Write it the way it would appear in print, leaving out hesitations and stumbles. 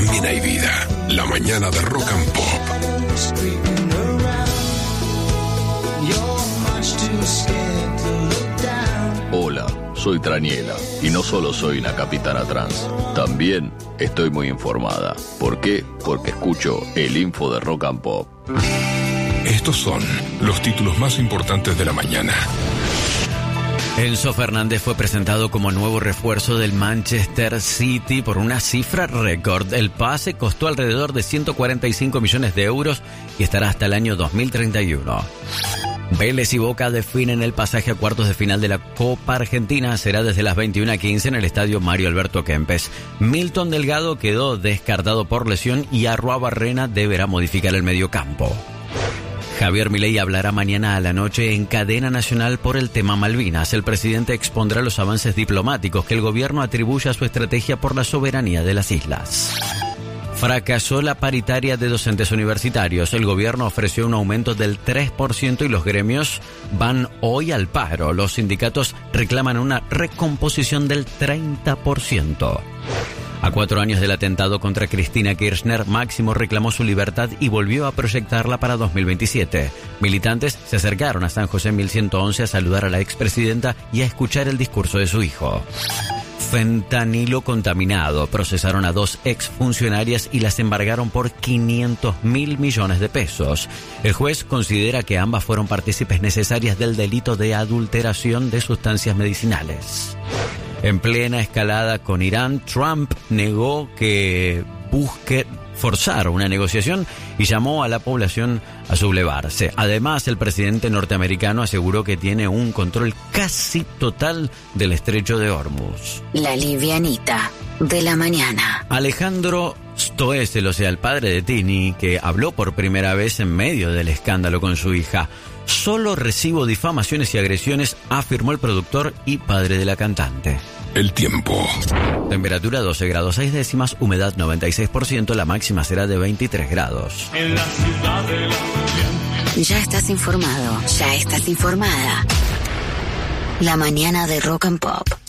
también hay vida. La mañana de Rock and Pop. Hola, soy Traniela y no solo soy una capitana trans, también estoy muy informada. ¿Por qué? Porque escucho el info de Rock and Pop. Estos son los títulos más importantes de la mañana. Enzo Fernández fue presentado como nuevo refuerzo del Manchester City por una cifra récord. El pase costó alrededor de 145 millones de euros y estará hasta el año 2031. Vélez y Boca definen el pasaje a cuartos de final de la Copa Argentina. Será desde las 21:15 en el estadio Mario Alberto Kempes. Milton Delgado quedó descartado por lesión y Arruabarrena deberá modificar el mediocampo. Javier Milei hablará mañana a la noche en cadena nacional por el tema Malvinas. El presidente expondrá los avances diplomáticos que el gobierno atribuye a su estrategia por la soberanía de las islas. Fracasó la paritaria de docentes universitarios. El gobierno ofreció un aumento del 3% y los gremios van hoy al paro. Los sindicatos reclaman una recomposición del 30%. A 4 años del atentado contra Cristina Kirchner, Máximo reclamó su libertad y volvió a proyectarla para 2027. Militantes se acercaron a San José 1111 a saludar a la expresidenta y a escuchar el discurso de su hijo. Fentanilo contaminado. Procesaron a 2 exfuncionarias y las embargaron por 500.000 millones de pesos. El juez considera que ambas fueron partícipes necesarias del delito de adulteración de sustancias medicinales. En plena escalada con Irán, Trump negó que busque forzar una negociación y llamó a la población a sublevarse. Además, el presidente norteamericano aseguró que tiene un control casi total del estrecho de Hormuz. La livianita de la mañana. Alejandro Stoessel, o sea, el padre de Tini, que habló por primera vez en medio del escándalo con su hija. Solo recibo difamaciones y agresiones, afirmó el productor y padre de la cantante. El tiempo. Temperatura 12 grados 6 décimas, humedad 96%, la máxima será de 23 grados. En la ciudad de la... Ya estás informado, ya estás informada. La mañana de Rock and Pop.